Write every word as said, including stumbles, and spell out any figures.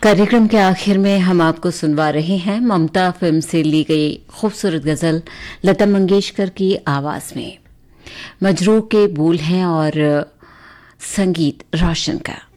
कार्यक्रम के आखिर में हम आपको सुनवा रहे हैं ममता फिल्म से ली गई खूबसूरत गजल लता मंगेशकर की आवाज में। मजरूह के बोल हैं और संगीत रोशन का।